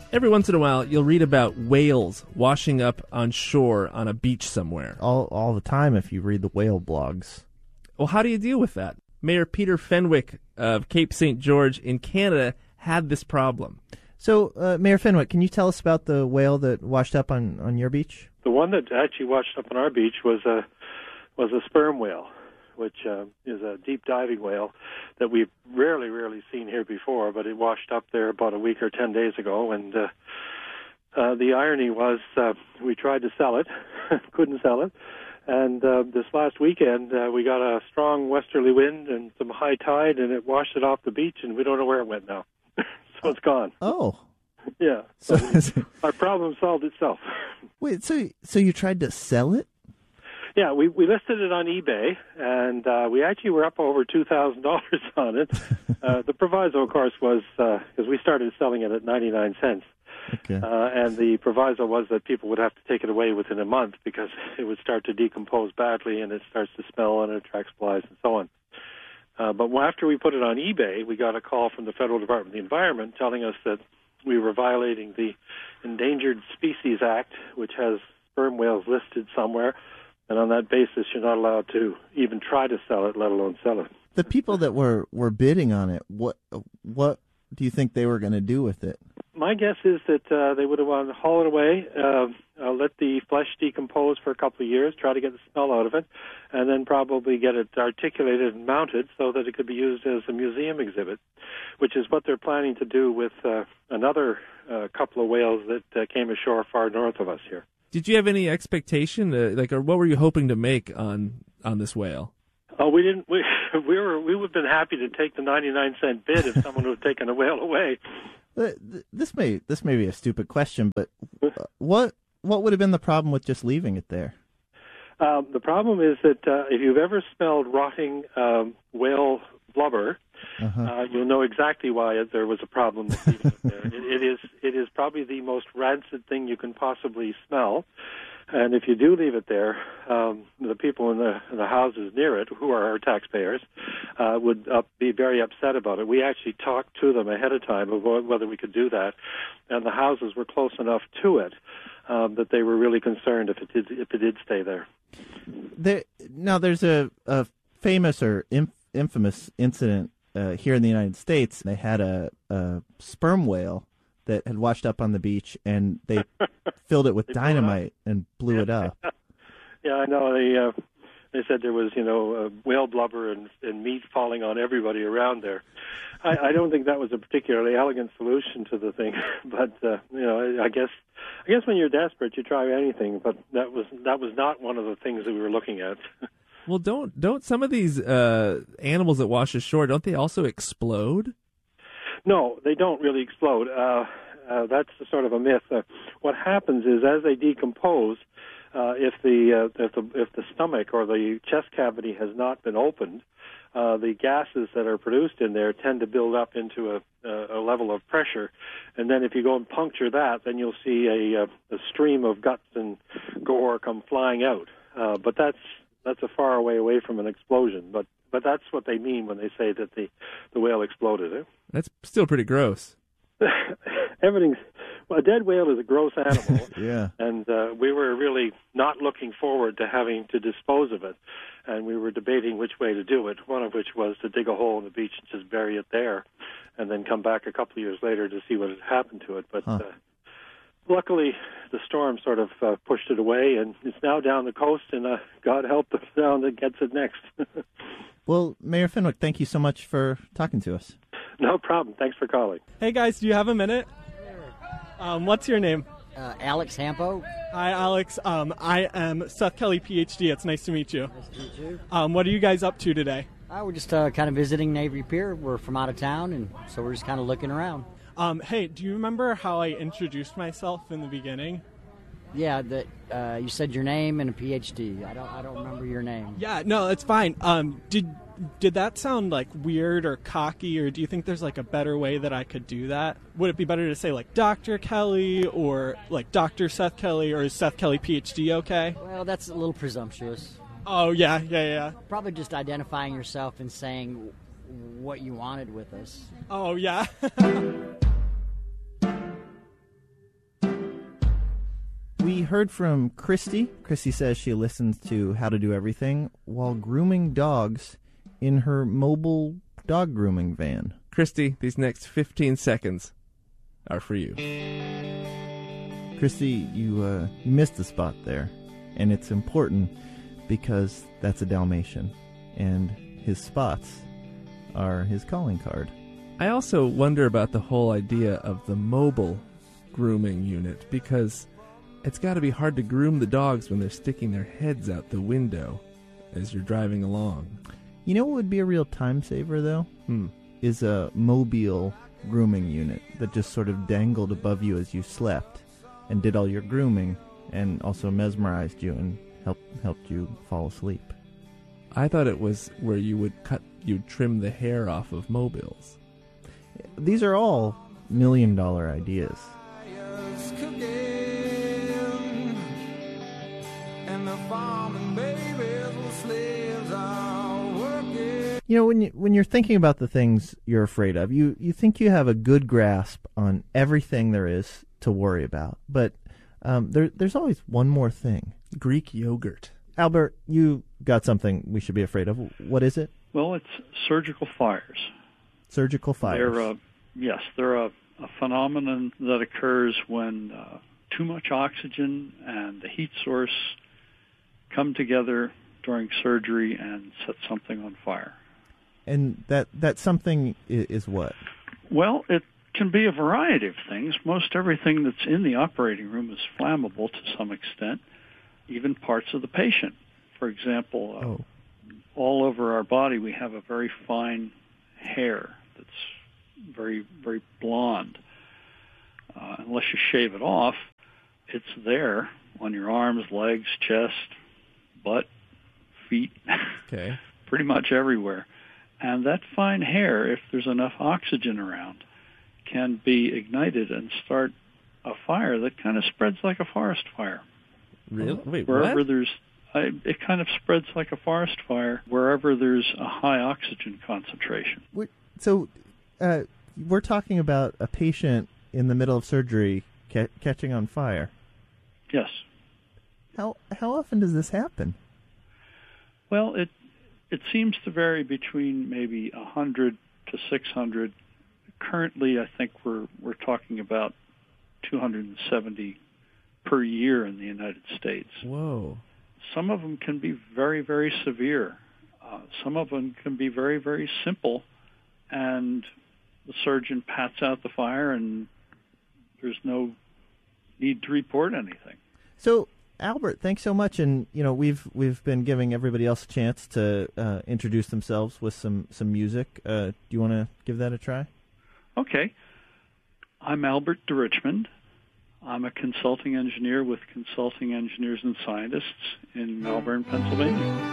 Every once in a while, you'll read about whales washing up on shore on a beach somewhere. All the time if you read the whale blogs. Well, how do you deal with that? Mayor Peter Fenwick of Cape St. George in Canada had this problem. So, Mayor Fenwick, can you tell us about the whale that washed up on your beach? The one that actually washed up on our beach was a sperm whale, which is a deep diving whale that we've rarely seen here before, but it washed up there about a week or 10 days ago. And the irony was we tried to sell it, couldn't sell it. And this last weekend, we got a strong westerly wind and some high tide, and it washed it off the beach, and we don't know where it went now. So it's gone. Oh. Yeah. So our problem solved itself. Wait, so you tried to sell it? Yeah, we listed it on eBay, and we actually were up over $2,000 on it. The proviso, of course, was because we started selling it at 99 cents. Okay. And the proviso was that people would have to take it away within a month because it would start to decompose badly and it starts to smell and it attracts flies and so on. But after we put it on eBay, we got a call from the Federal Department of the Environment telling us that we were violating the Endangered Species Act, which has sperm whales listed somewhere. And on that basis, you're not allowed to even try to sell it, let alone sell it. The people that were bidding on it, what do you think they were going to do with it? My guess is that they would have wanted to haul it away, let the flesh decompose for a couple of years, try to get the smell out of it, and then probably get it articulated and mounted so that it could be used as a museum exhibit, which is what they're planning to do with another couple of whales that came ashore far north of us here. Did you have any expectation, or what were you hoping to make on this whale? Oh, we didn't. We would have been happy to take the 99-cent bid if someone would have taken a whale away. This may be a stupid question, but what would have been the problem with just leaving it there? The problem is that if you've ever smelled rotting whale blubber, you'll know exactly why there was a problem with leaving it there. It is probably the most rancid thing you can possibly smell. And if you do leave it there, the people in the houses near it, who are our taxpayers, would be very upset about it. We actually talked to them ahead of time about whether we could do that, and the houses were close enough to it that they were really concerned if it did stay there. Now, there's a famous or infamous incident here in the United States. They had a sperm whale that had washed up on the beach, and they filled it with dynamite and blew it up. Yeah, I know. They said there was, whale blubber and meat falling on everybody around there. I don't think that was a particularly elegant solution to the thing, but I guess when you're desperate, you try anything. But that was not one of the things that we were looking at. Well, don't some of these animals that wash ashore, don't they also explode? No, they don't really explode. That's sort of a myth. What happens is, as they decompose, if the stomach or the chest cavity has not been opened, the gases that are produced in there tend to build up into a level of pressure, and then if you go and puncture that, then you'll see a stream of guts and gore come flying out. But that's a far away from an explosion. But that's what they mean when they say that the whale exploded. Eh? That's still pretty gross. A dead whale is a gross animal. Yeah. And we were really not looking forward to having to dispose of it. And we were debating which way to do it, one of which was to dig a hole in the beach and just bury it there and then come back a couple of years later to see what had happened to it. But luckily, the storm sort of pushed it away, and it's now down the coast, and God help the sound that gets it next. Well, Mayor Fenwick, thank you so much for talking to us. No problem. Thanks for calling. Hey, guys, do you have a minute? What's your name? Alex Hampo. Hi, Alex. I am Seth Kelly, PhD. It's nice to meet you. Nice to meet you. What are you guys up to today? We're just kind of visiting Navy Pier. We're from out of town, and so we're just kind of looking around. Hey, do you remember how I introduced myself in the beginning? Yeah, that you said your name and a PhD. I don't remember your name. Yeah, no, it's fine. Did that sound like weird or cocky, or do you think there's like a better way that I could do that? Would it be better to say like Dr. Kelly or like Dr. Seth Kelly, or is Seth Kelly PhD okay? Well, that's a little presumptuous. Oh, yeah. Probably just identifying yourself and saying what you wanted with us. Oh, yeah. We heard from Christy. Christy says she listens to How to Do Everything while grooming dogs in her mobile dog grooming van. Christy, these next 15 seconds are for you. Christy, you missed the spot there, and it's important because that's a Dalmatian, and his spots are his calling card. I also wonder about the whole idea of the mobile grooming unit, because it's got to be hard to groom the dogs when they're sticking their heads out the window as you're driving along. You know what would be a real time saver, though? Is a mobile grooming unit that just sort of dangled above you as you slept and did all your grooming and also mesmerized you and helped you fall asleep. I thought it was where you'd trim the hair off of mobiles. These are all $1 million ideas. You know, when you're thinking about the things you're afraid of, you think you have a good grasp on everything there is to worry about. But there's always one more thing. Greek yogurt. Albert, you got something we should be afraid of. What is it? Well, it's surgical fires. Surgical fires. They're a phenomenon that occurs when too much oxygen and the heat source come together during surgery and set something on fire. And that something is what? Well, it can be a variety of things. Most everything that's in the operating room is flammable to some extent, even parts of the patient. For example, all over our body we have a very fine hair that's very, very blonde. Unless you shave it off, it's there on your arms, legs, chest, butt, feet, Okay. pretty much everywhere. And that fine hair, if there's enough oxygen around, can be ignited and start a fire that kind of spreads like a forest fire. Really? Wait, Wherever what? it kind of spreads like a forest fire wherever there's a high oxygen concentration. So we're talking about a patient in the middle of surgery catching on fire. Yes. How often does this happen? Well, it seems to vary between maybe 100 to 600. Currently, I think we're talking about 270 per year in the United States. Whoa. Some of them can be very, very severe. Some of them can be very, very simple, and the surgeon pats out the fire, and there's no need to report anything. So, Albert, thanks so much. And we've been giving everybody else a chance to introduce themselves with some music. Do you want to give that a try? Okay. I'm Albert de Richmond. I'm a consulting engineer with Consulting Engineers and Scientists in Malvern, Pennsylvania.